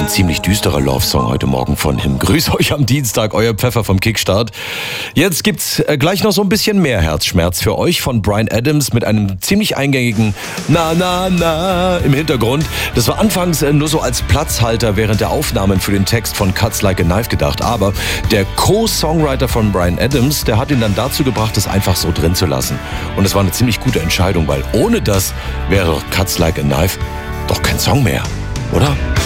ein ziemlich düsterer Love-Song heute Morgen von Him. Grüß euch am Dienstag, euer Pfeffer vom Kickstart. Jetzt gibt's gleich noch so ein bisschen mehr Herzschmerz für euch von Bryan Adams mit einem ziemlich eingängigen Na Na Na im Hintergrund. Das war anfangs nur so als Platzhalter während der Aufnahmen für den Text von Cuts Like a Knife gedacht. Aber der Co-Songwriter von Bryan Adams, der hat ihn dann dazu gebracht, das einfach so drin zu lassen. Und es war eine ziemlich gute Entscheidung, weil ohne das wäre Cuts Like a Knife doch kein Song mehr, oder?